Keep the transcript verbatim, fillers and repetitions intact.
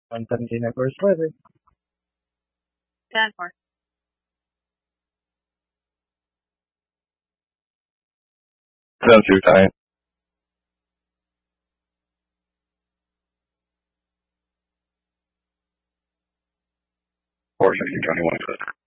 one seventeen at first weather. ten four. Sounds your time. Four sixty twenty one.